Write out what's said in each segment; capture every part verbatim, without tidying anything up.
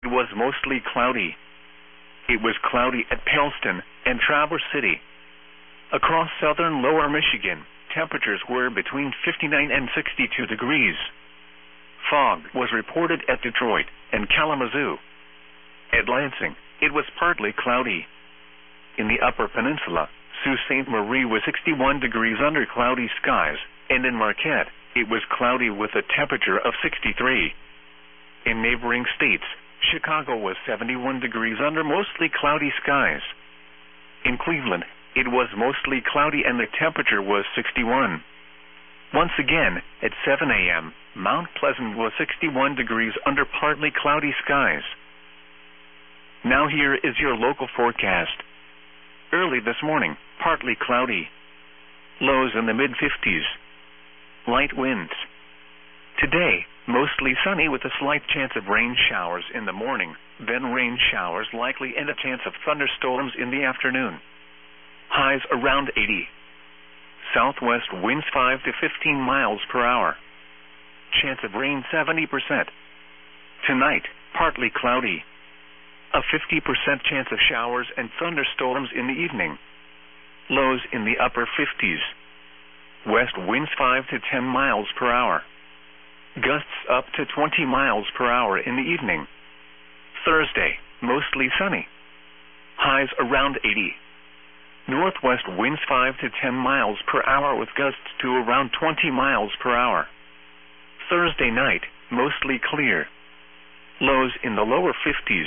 was mostly cloudy. It was cloudy at Palestine and Traverse City. Across southern lower Michigan, temperatures were between fifty-nine and sixty-two degrees. Fog was reported at Detroit and Kalamazoo. At Lansing, it was partly cloudy. In the Upper Peninsula, Sault Ste. Marie was sixty-one degrees under cloudy skies, and in Marquette, it was cloudy with a temperature of sixty-three. In neighboring states, Chicago was seventy-one degrees under mostly cloudy skies. In Cleveland, it was mostly cloudy and the temperature was sixty-one. Once again, at seven a m, Mount Pleasant was sixty-one degrees under partly cloudy skies. Now here is your local forecast. Early this morning, partly cloudy. Lows in the mid fifties. Light winds. Today, mostly sunny with a slight chance of rain showers in the morning, then rain showers likely and a chance of thunderstorms in the afternoon. Highs around eighty. Southwest winds five to fifteen miles per hour. Chance of rain seventy percent. Tonight, partly cloudy. A fifty percent chance of showers and thunderstorms in the evening. Lows in the upper fifties. West winds five to ten miles per hour. Gusts up to twenty miles per hour in the evening. Thursday, mostly sunny. Highs around eighty. Northwest winds five to ten miles per hour with gusts to around twenty miles per hour. Thursday night, mostly clear. Lows in the lower fifties.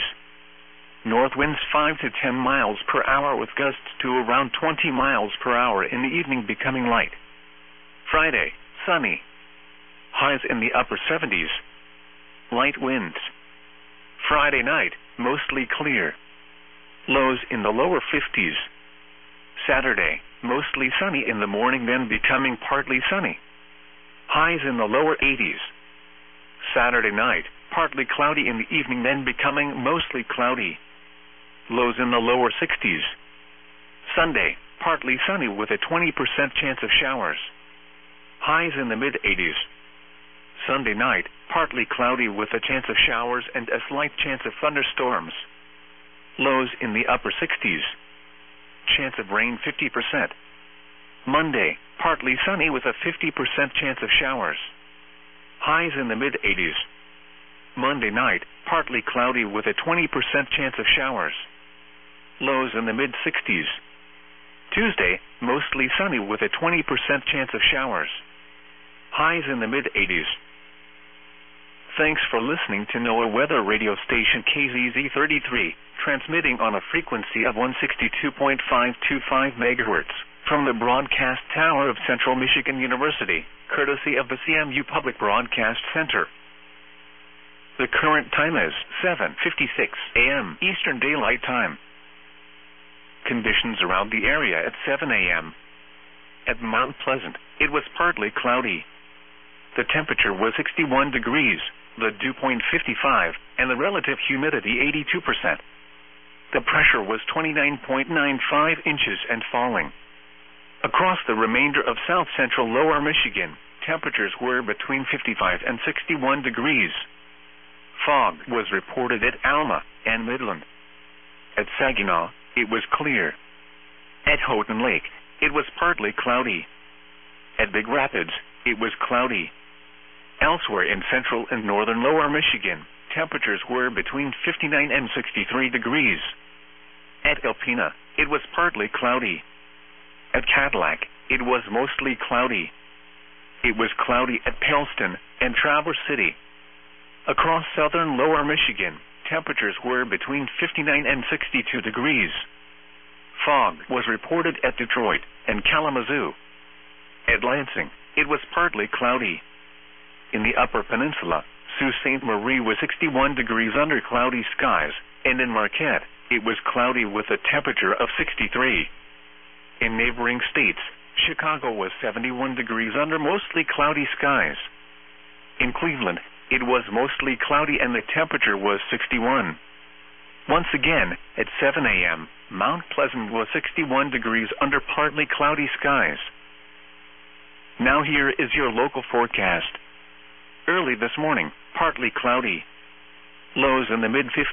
North winds five to ten miles per hour with gusts to around twenty miles per hour in the evening becoming light. Friday, sunny. Highs in the upper seventies. Light winds. Friday night, mostly clear. Lows in the lower fifties. Saturday, mostly sunny in the morning then becoming partly sunny. Highs in the lower eighties. Saturday night, partly cloudy in the evening then becoming mostly cloudy. Lows in the lower sixties. Sunday, partly sunny with a twenty percent chance of showers. Highs in the mid eighties. Sunday night, partly cloudy with a chance of showers and a slight chance of thunderstorms. Lows in the upper sixties. Chance of rain fifty percent. Monday, partly sunny with a fifty percent chance of showers. Highs in the mid eighties. Monday night, partly cloudy with a twenty percent chance of showers. Lows in the mid sixties. Tuesday, mostly sunny with a twenty percent chance of showers. Highs in the mid eighties. Thanks for listening to NOAA Weather Radio Station K Z Z thirty-three, transmitting on a frequency of one sixty-two point five two five megahertz from the broadcast tower of Central Michigan University, courtesy of the C M U Public Broadcast Center. The current time is seven fifty-six a m Eastern Daylight Time. Conditions around the area at seven a m At Mount Pleasant, it was partly cloudy. The temperature was sixty-one degrees, the dew point fifty-five, and the relative humidity eighty-two percent. The pressure was twenty-nine point nine five inches and falling. Across the remainder of south-central lower Michigan, temperatures were between fifty-five and sixty-one degrees. Fog was reported at Alma and Midland. At Saginaw, it was clear. At Houghton Lake, it was partly cloudy. At Big Rapids, it was cloudy. Elsewhere in central and northern lower Michigan, temperatures were between fifty-nine and sixty-three degrees. At Alpena, it was partly cloudy. At Cadillac, it was mostly cloudy. It was cloudy at Palestine and Traverse City. Across southern lower Michigan, temperatures were between fifty-nine and sixty-two degrees. Fog was reported at Detroit and Kalamazoo. At Lansing, it was partly cloudy. In the Upper Peninsula, Sault Ste. Marie was sixty-one degrees under cloudy skies, and in Marquette, it was cloudy with a temperature of sixty-three. In neighboring states, Chicago was seventy-one degrees under mostly cloudy skies. In Cleveland, it was mostly cloudy and the temperature was sixty-one. Once again, at seven a m, Mount Pleasant was sixty-one degrees under partly cloudy skies. Now here is your local forecast. Early this morning, partly cloudy. Lows in the mid fifties.